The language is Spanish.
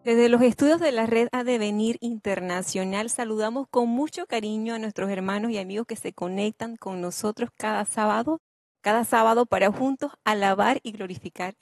Desde los estudios de la Red Adevenir Internacional, saludamos con mucho cariño a nuestros hermanos y amigos que se conectan con nosotros cada sábado para juntos alabar y glorificar